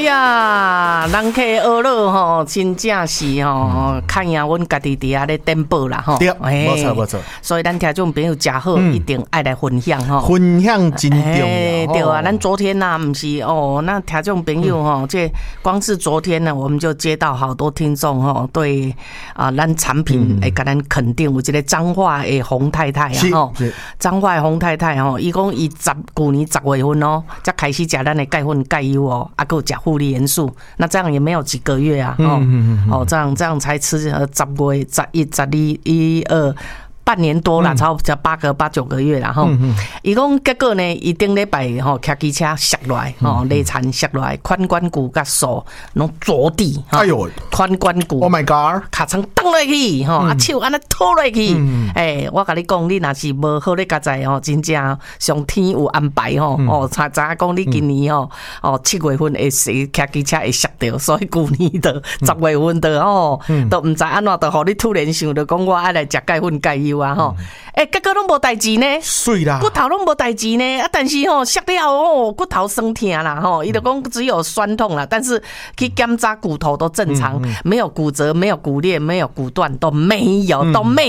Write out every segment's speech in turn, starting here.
呀，人客学乐吼，真正是吼，看呀，阮家己伫遐咧颠簸啦吼。 对，没错没错。 所以咱听众朋友真好，一定爱来分享吼。 分享真重要。 对啊，咱昨天呐，不是哦，那听众朋友吼，这光是昨天呢，我们就接到好多听众吼，对啊，咱产品会甲咱肯定，有一个彰化的洪太太啊吼，彰化的洪太太吼，伊讲伊旧年10月份哦，才开始食咱的钙粉钙优哦，啊，还有食护理元素，那这样也没有几个月啊，哦，这样才吃10月、11、12、12。半年多啦，差不多8、9个月啦吼。伊讲结果呢，伊顶礼拜吼骑机车摔落来，吼内残摔落来，髋关节甲手拢着地， 哎呦， 髋关节 ，Oh my God， 卡层蹬落去，吼，啊手安尼拖落去，我甲你讲，你若是无好咧，甲在吼，真正上天有安排吼，才知影讲你今年7月份会骑机车会摔到，所以旧年的10月份的都毋知安怎，就互你突然想到讲我爱来食钙粉钙油。结果拢无代志呢， 水啦， 骨头拢无代志呢，但是摔了骨头酸痛啦伊就讲只有酸痛啦，但是去检查骨头都正常，没有骨折，没有骨裂，没有骨断，都没有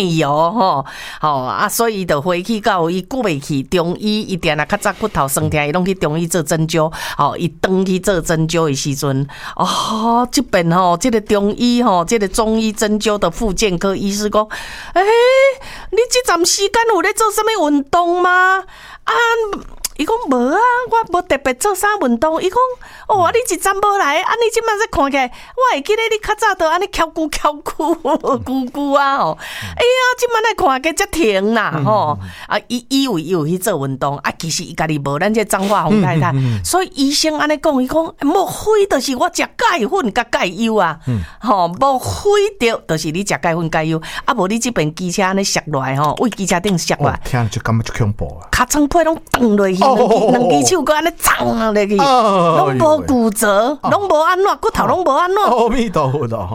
所以就回去到伊顾袂去中医，伊定若较早骨头酸痛，伊拢去中医做针灸，伊转去做针灸的时阵，这边这个中医这个中医针灸的复健科医师讲，你这段时间有咧做什么运动吗？伊讲无啊，我无特别做啥运动。伊讲你一站无来，你即摆在看起来，我会记得你较早都安尼翘骨啊即摆来看起才停啦伊以为伊有去做运动其实伊家己无，咱这彰化洪太太，所以医生安尼讲，伊讲莫非就是我食钙粉甲钙油啊？莫非着就是你食钙粉钙油，无你这边机车安尼摔落来为机车顶摔落来， 听就感觉就恐怖啊！ 尻川皮拢断落去。两只手搁安尼撞落去，拢无骨折，拢无安怎，骨头拢无安怎。 阿弥陀佛的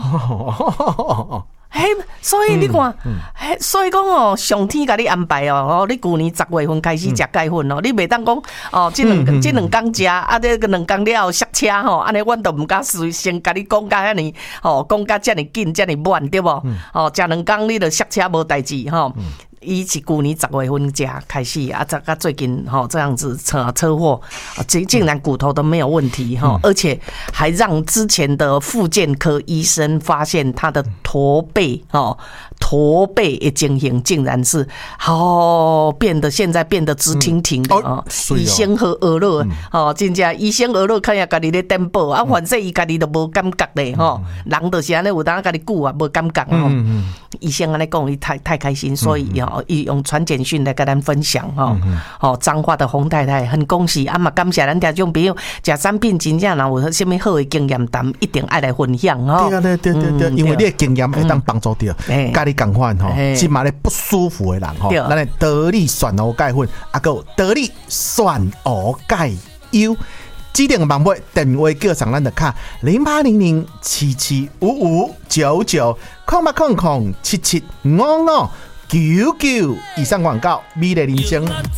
所以你看，所以讲上天甲你安排你旧年10月份开始食钙粉你袂当讲这两天食，这个2天了刹车安尼阮都毋敢先甲你讲甲遐尼讲甲遮尼紧遮尼慢对无食2天你就刹车无代志伊是旧年10月份才开始到最近这样子车祸竟然骨头都没有问题而且还让之前的复健科医生发现他的驼背的情形竟然是现在变得直挺挺的医生和俄乐真正医生俄乐看下家己咧颠簸反正伊家己都无感觉咧人就是安尼有当家己久无感觉医生安尼讲伊太开心，所以伊用传简讯来跟咱分享彰化的洪太太很恭喜嘛，感谢咱听众朋友食产品真正若有什么好的经验谈，一定爱来分享对，因为你的经验会当帮助到家己共款即马咧不舒服的人咱的得力蒜蚵钙粉还有得力蒜蚵钙油。指定网买电话叫上咱的卡0800775599，0800775599。以上广告，美丽人生。